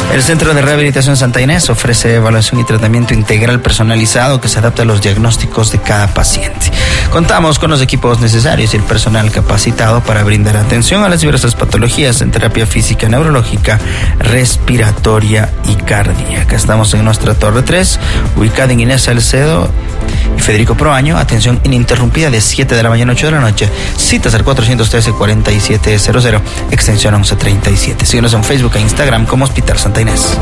El Centro de Rehabilitación Santa Inés ofrece evaluación y tratamiento integral personalizado que se adapta a los diagnósticos de cada paciente. Contamos con los equipos necesarios y el personal capacitado para brindar atención a las diversas patologías en terapia física, neurológica, respiratoria y cardíaca. Estamos en nuestra Torre 3, ubicada en Inés Salcedo y Federico Proaño. Atención ininterrumpida de 7 de la mañana a 8 de la noche. Citas al 413-4700, extensión 1137. Síguenos en Facebook e Instagram como Hospital Santa Inés.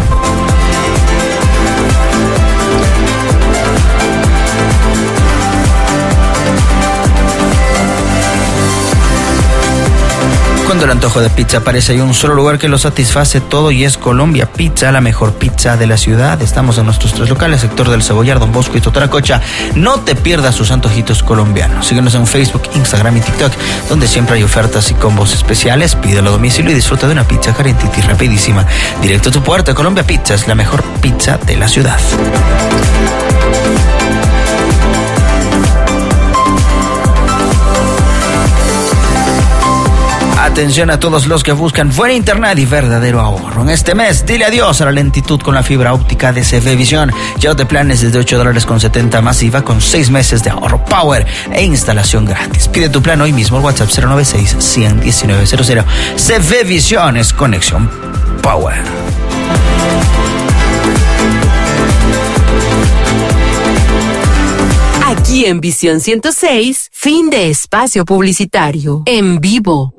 Cuando el antojo de pizza aparece, hay un solo lugar que lo satisface todo y es Colombia Pizza, la mejor pizza de la ciudad. Estamos en nuestros 3 locales, sector del Cebollar, Don Bosco y Totoracocha. No te pierdas sus antojitos colombianos. Síguenos en Facebook, Instagram y TikTok, donde siempre hay ofertas y combos especiales. Pídelo a domicilio y disfruta de una pizza calientita y rapidísima. Directo a tu puerta. Colombia Pizza es la mejor pizza de la ciudad. Atención a todos los que buscan buen internet y verdadero ahorro. En este mes, dile adiós a la lentitud con la fibra óptica de CV Visión. Llévate planes desde $8.70 masiva con 6 meses de ahorro, power e instalación gratis. Pide tu plan hoy mismo al WhatsApp 096-100-1900. CV Visión es conexión power. Aquí en Visión 106, fin de espacio publicitario. En vivo.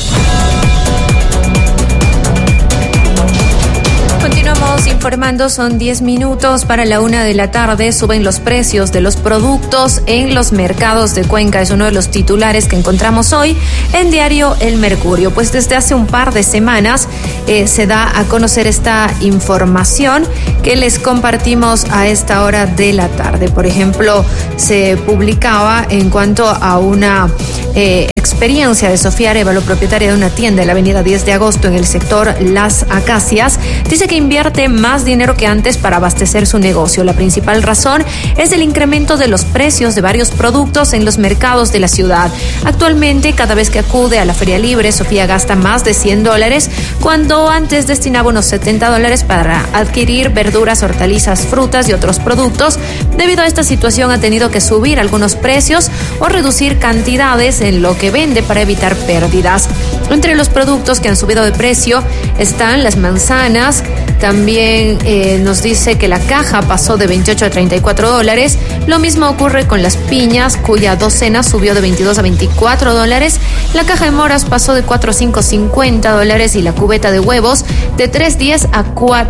Continuamos informando, son 10 minutos para la 1 de la tarde. Suben los precios de los productos en los mercados de Cuenca. Es uno de los titulares que encontramos hoy en diario El Mercurio. Pues desde hace un par de semanas se da a conocer esta información que les compartimos a esta hora de la tarde. Por ejemplo, se publicaba en cuanto a una experiencia de Sofía Arévalo, propietaria de una tienda en la avenida 10 de agosto en el sector Las Acacias. Dice que invierte más dinero que antes para abastecer su negocio. La principal razón es el incremento de los precios de varios productos en los mercados de la ciudad. Actualmente, cada vez que acude a la Feria Libre, Sofía gasta más de $100, cuando antes destinaba unos $70 para adquirir verduras, hortalizas, frutas y otros productos. Debido a esta situación, ha tenido que subir algunos precios o reducir cantidades en lo que vende para evitar pérdidas. Entre los productos que han subido de precio están las manzanas. También nos dice que la caja pasó de $28 a $34. Lo mismo ocurre con las piñas, cuya docena subió de $22 a $24. La caja de moras pasó de $4 a $5.50 y la cubeta de huevos de $3.10 a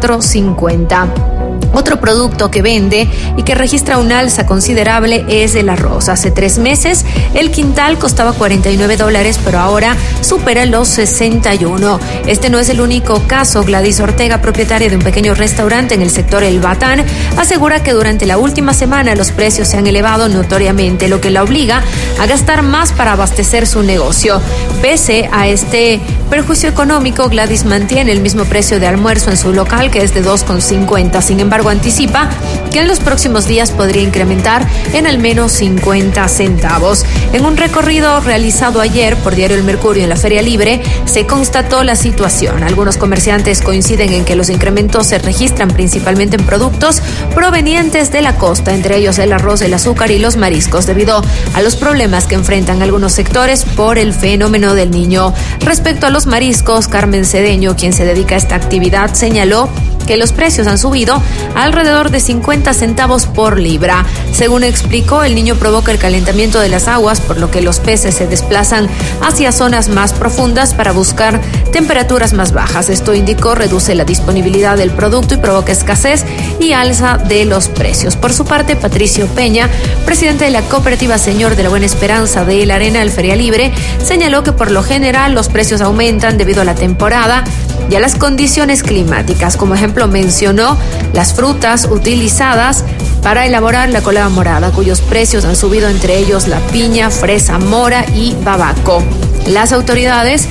$4.50. Otro producto que vende y que registra un alza considerable es el arroz. Hace 3 meses el quintal costaba $49, pero ahora supera los 61. Este no es el único caso. Gladys Ortega, propietaria de un pequeño restaurante en el sector El Batán, asegura que durante la última semana los precios se han elevado notoriamente, lo que la obliga a gastar más para abastecer su negocio. Pese a este perjuicio económico, Gladys mantiene el mismo precio de almuerzo en su local, que es de $2.50. Sin embargo, anticipa que en los próximos días podría incrementar en al menos 50 centavos. En un recorrido realizado ayer por Diario El Mercurio en la Feria Libre, se constató la situación. Algunos comerciantes coinciden en que los incrementos se registran principalmente en productos provenientes de la costa, entre ellos el arroz, el azúcar y los mariscos, debido a los problemas que enfrentan algunos sectores por el fenómeno del Niño. Respecto a los mariscos, Carmen Cedeño, quien se dedica a esta actividad, señaló que los precios han subido alrededor de 50 centavos por libra. Según explicó, el Niño provoca el calentamiento de las aguas, por lo que los peces se desplazan hacia zonas más profundas para buscar temperaturas más bajas. Esto, indicó, reduce la disponibilidad del producto y provoca escasez y alza de los precios. Por su parte, Patricio Peña, presidente de la cooperativa Señor de la Buena Esperanza de El Arenal Feria Libre, señaló que por lo general los precios aumentan debido a la temporada y a las condiciones climáticas. Como ejemplo, mencionó las frutas utilizadas para elaborar la colada morada, cuyos precios han subido, entre ellos la piña, fresa, mora y babaco. Las autoridades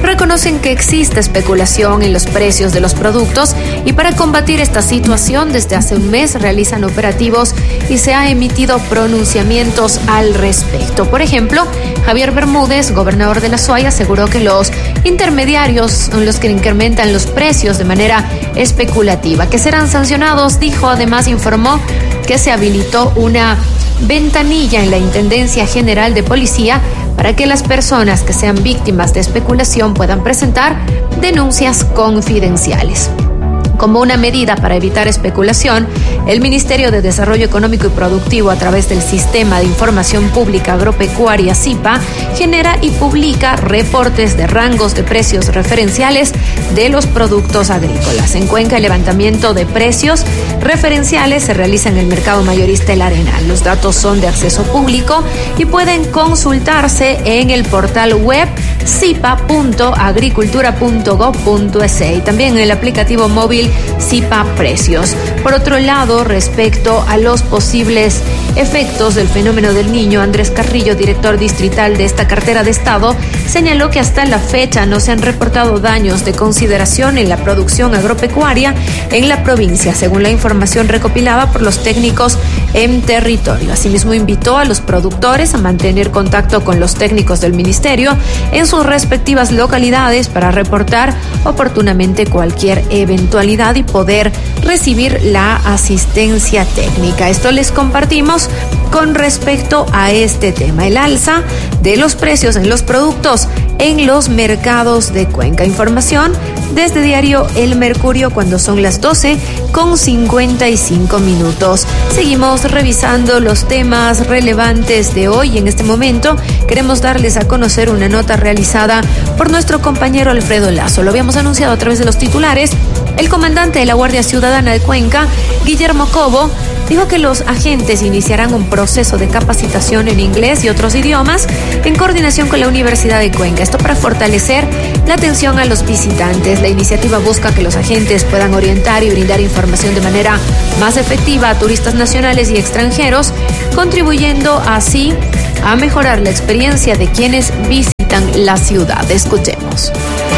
reconocen que existe especulación en los precios de los productos y para combatir esta situación desde hace un mes realizan operativos y se han emitido pronunciamientos al respecto. Por ejemplo, Javier Bermúdez, gobernador de La Suaya, aseguró que los intermediarios son los que incrementan los precios de manera especulativa, que serán sancionados. Dijo, además informó que se habilitó una ventanilla en la Intendencia General de Policía para que las personas que sean víctimas de especulación puedan presentar denuncias confidenciales. Como una medida para evitar especulación, el Ministerio de Desarrollo Económico y Productivo, a través del Sistema de Información Pública Agropecuaria SIPA, genera y publica reportes de rangos de precios referenciales de los productos agrícolas. En Cuenca, el levantamiento de precios referenciales se realiza en el mercado mayorista El Arenal. Los datos son de acceso público y pueden consultarse en el portal web sipa.agricultura.gov.es y también en el aplicativo móvil SIPA Precios. Por otro lado, respecto a los posibles efectos del fenómeno del Niño, Andrés Carrillo, director distrital de esta cartera de Estado, señaló que hasta la fecha no se han reportado daños de consideración en la producción agropecuaria en la provincia, según la información recopilada por los técnicos en territorio. Asimismo, invitó a los productores a mantener contacto con los técnicos del ministerio en sus respectivas localidades para reportar oportunamente cualquier eventualidad y poder recibir la asistencia técnica. Esto les compartimos con respecto a este tema, el alza de los precios en los productos en los mercados de Cuenca. Información desde diario El Mercurio cuando son las 12:55. Seguimos revisando los temas relevantes de hoy. En este momento queremos darles a conocer una nota realizada por nuestro compañero Alfredo Lazo. Lo habíamos anunciado a través de los titulares. El comandante de la Guardia Ciudadana de Cuenca, Guillermo Cobo, dijo que los agentes iniciarán un proceso de capacitación en inglés y otros idiomas en coordinación con la Universidad de Cuenca. Esto para fortalecer la atención a los visitantes. La iniciativa busca que los agentes puedan orientar y brindar información de manera más efectiva a turistas nacionales y extranjeros, contribuyendo así a mejorar la experiencia de quienes visitan la ciudad. Escuchemos.